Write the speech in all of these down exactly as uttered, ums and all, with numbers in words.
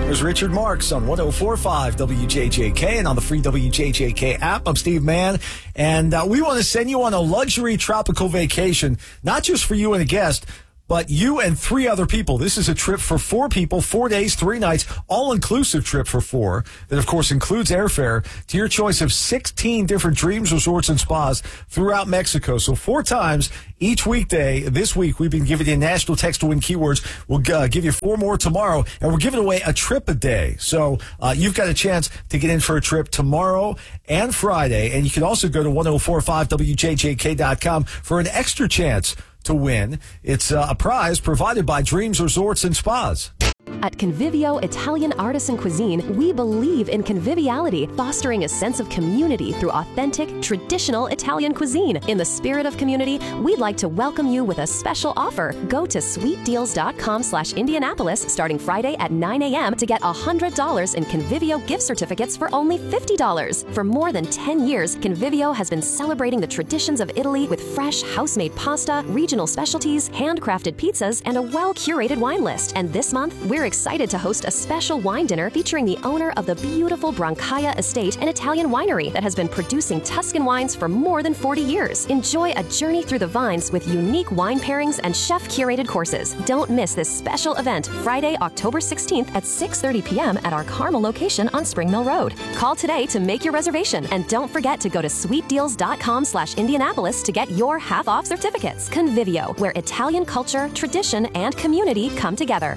There's Richard Marks on one oh four point five W J J K and on the free W J J K app. I'm Steve Mann, and uh, we want to send you on a luxury tropical vacation, not just for you and a guest, but you and three other people. This is a trip for four people, four days, three nights, all-inclusive trip for four that, of course, includes airfare to your choice of sixteen different dreams, resorts, and spas throughout Mexico. So four times each weekday. This week, we've been giving you national text to win keywords. We'll uh, give you four more tomorrow, and we're giving away a trip a day. So uh, you've got a chance to get in for a trip tomorrow and Friday, and you can also go to ten forty-five W J J K dot com for an extra chance to win. It's uh, a prize provided by Dreams Resorts and Spas. At Convivio Italian Artisan Cuisine, we believe in conviviality, fostering a sense of community through authentic, traditional Italian cuisine. In the spirit of community, we'd like to welcome you with a special offer. Go to sweet deals dot com slash Indianapolis starting Friday at nine a.m. to get one hundred dollars in Convivio gift certificates for only fifty dollars. For more than ten years, Convivio has been celebrating the traditions of Italy with fresh, house-made pasta, regional specialties, handcrafted pizzas, and a well-curated wine list. And this month, we're excited to host a special wine dinner featuring the owner of the beautiful Brancaia Estate, an Italian winery that has been producing Tuscan wines for more than forty years. Enjoy a journey through the vines with unique wine pairings and chef-curated courses. Don't miss this special event Friday, October sixteenth at six thirty p.m. at our Carmel location on Spring Mill Road. Call today to make your reservation, and don't forget to go to sweet deals dot com slash Indianapolis to get your half-off certificates. Convivio, where Italian culture, tradition, and community come together.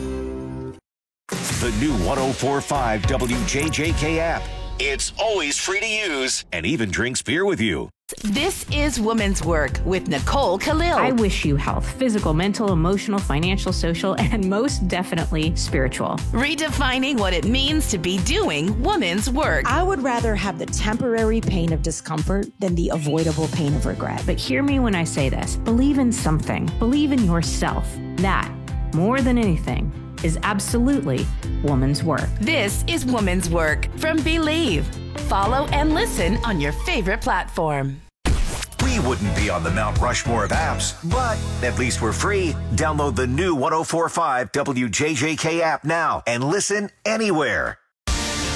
The new ten forty-five W J J K app. It's always free to use and even drinks beer with you. This is Woman's Work with Nicole Khalil. I wish you health, physical, mental, emotional, financial, social, and most definitely spiritual. Redefining what it means to be doing woman's work. I would rather have the temporary pain of discomfort than the avoidable pain of regret. But hear me when I say this. Believe in something. Believe in yourself. That, more than anything, is absolutely woman's work. This is Woman's Work from Believe. Follow and listen on your favorite platform. We wouldn't be on the Mount Rushmore of apps, but at least we're free. Download the new ten forty-five W J J K app now and listen anywhere.